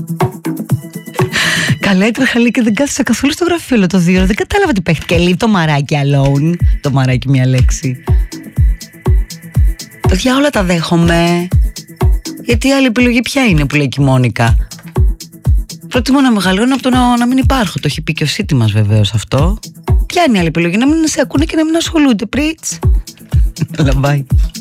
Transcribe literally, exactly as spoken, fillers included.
Καλά, έτρεχα λέει και δεν κάθισα καθόλου στο γραφείο όλο το δύο ώρα. Δεν κατάλαβα τι παίχτηκε. Λέει το μαράκι alone. Το μαράκι μια λέξη. Παιδιά, όλα τα δέχομαι. Γιατί η άλλη επιλογή ποια είναι που λέει και η Μόνικα? Προτιμώ να μεγαλώνω από το να, να μην υπάρχω. Το έχει πει και ο Σίτι μας βεβαίως αυτό. Ποια είναι η άλλη επιλογή? Να μην σε ακούνε και να μην ασχολούνται. Πριτς. Λαμπάει.